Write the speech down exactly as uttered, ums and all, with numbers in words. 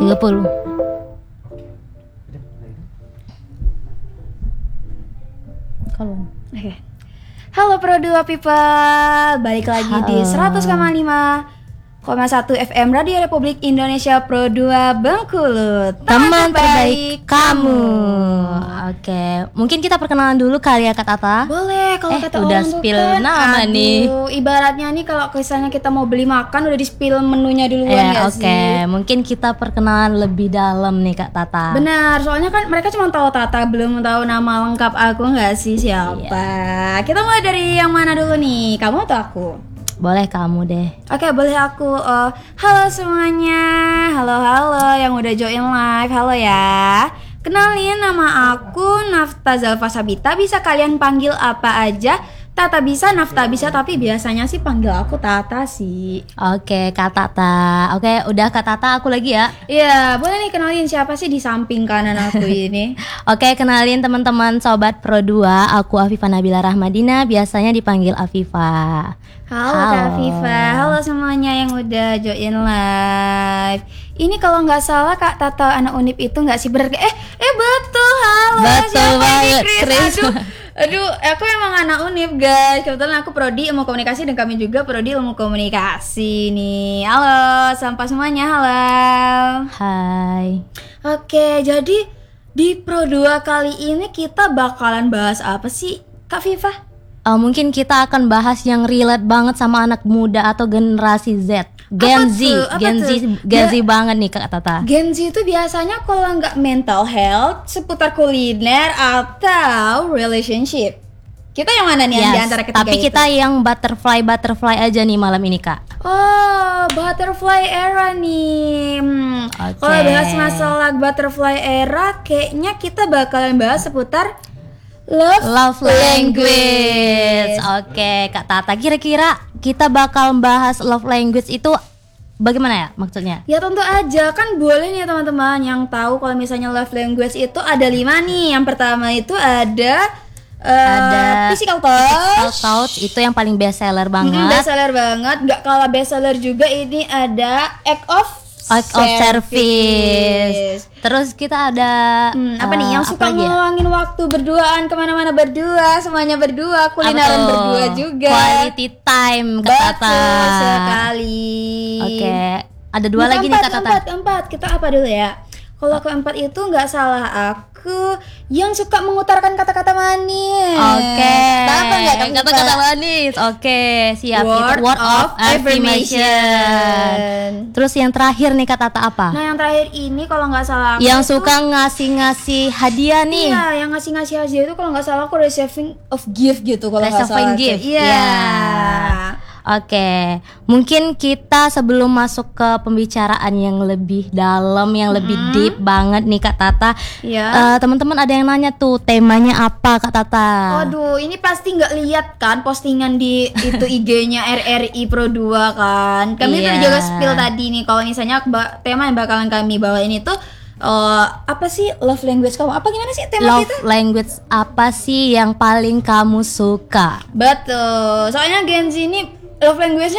tiga puluh. Kalau Oke. Halo Pro dua People, balik lagi Halo. di seratus koma lima koma satu F M Radio Republik Indonesia Pro dua Bengkulu. teman terbaik kamu. Oke, mungkin kita perkenalan dulu kali ya Kak Tata. Boleh, kalau Eh, kata udah orang tuh spill kan, nama aduh, nih. ibaratnya nih kalau misalnya kita mau beli makan udah di spill menunya duluan Eh, ya oke, sih. mungkin kita perkenalan lebih dalam nih Kak Tata. Benar, soalnya kan mereka cuma tahu Tata, belum tahu nama lengkap aku nggak sih siapa. Kita mulai dari yang mana dulu nih? Kamu atau aku? Boleh kamu deh. Oke, boleh aku. Uh, halo semuanya, halo halo yang udah join live, halo ya. Kenalin, nama aku Nafta Zalfa Sabita. Bisa kalian panggil apa aja? Tata bisa, Nafta bisa, tapi biasanya sih panggil aku Tata sih. Oke Kak Tata. Oke, udah Kak Tata, aku lagi ya. Iya, boleh nih kenalin siapa sih di samping kanan aku ini? Oke, kenalin teman-teman sobat Pro dua. Aku Afifa Nabila Rahmadina, biasanya dipanggil Afifa. Halo, Halo. Kak Viva, halo semuanya yang udah join live. Ini kalau nggak salah Kak Tata anak Unip itu nggak sih bener? Eh, eh betul, halo. Betul Siapa ini, banget, Chris? Chris. Aduh, aduh, aku emang anak Unip guys. Kebetulan aku prodi ilmu komunikasi dan kami juga prodi ilmu komunikasi nih. Halo, sampai semuanya, halo. Hai. Oke, jadi di Pro dua kali ini kita bakalan bahas apa sih, Kak Viva? Uh, mungkin kita akan bahas yang relate banget sama anak muda atau generasi Z. Gen Apa Z, tuh? Apa Gen Z, tuh? Gen Z Ga- banget nih Kak Tata. Gen Z itu biasanya kalau nggak mental health, seputar kuliner atau relationship. Kita yang mana nih yang di Yes, antara ketiga tapi itu? kita yang butterfly butterfly aja nih malam ini Kak. Oh, butterfly era nih. Hmm, Oke. Kalau bahas masalah butterfly era, kayaknya kita bakalan bahas seputar love, Love language. Oke Kak Tata, kira-kira kita bakal bahas love language itu bagaimana ya maksudnya? Ya tentu aja, kan boleh nih teman-teman yang tahu kalau misalnya love language itu ada lima nih. Yang pertama itu ada uh, Ada physical touch. Physical touch itu yang paling best seller banget. Mm, best seller banget, nggak kalah best seller juga ini ada act of Act of service. Terus kita ada Hmm, apa eh, nih yang suka lagi ya? ngeluangin waktu berduaan kemana-mana berdua, semuanya berdua, kulineran Apa tuh? berdua juga. Quality time Kak Tata. Betul sekali. Oke, ada dua Yang lagi nih keempat, Kak Tata. keempat, keempat. Kita apa dulu ya? Kalau keempat itu nggak salah aku yang suka mengutarakan kata-kata manis. Oke. Kata apa nggak? Kata- Kata-kata manis. Oke, siap. Word, Itu word of affirmation. affirmation. Terus yang terakhir nih Kak Tata apa? Nah yang terakhir ini kalau nggak salah aku yang itu- suka ngasih-ngasih hadiah nih. Iya, yang ngasih-ngasih hadiah itu kalau nggak salah aku receiving of gift gitu kalau nggak Receiving salah. gift. Iya. Ya. Oke, mungkin kita sebelum masuk ke pembicaraan yang lebih dalam, yang lebih deep banget nih Kak Tata. Iya. eh, teman-teman ada yang nanya tuh temanya apa Kak Tata? Waduh, ini pasti nggak lihat kan postingan di itu I G-nya R R I Pro dua kan. Kami Iya. udah juga spill tadi nih kalau misalnya ba- tema yang bakalan kami bawa ini tuh eh, apa sih love language kamu? Apa gimana sih tema Love kita? language apa sih yang paling kamu suka? Betul. Soalnya Gen Z ini love language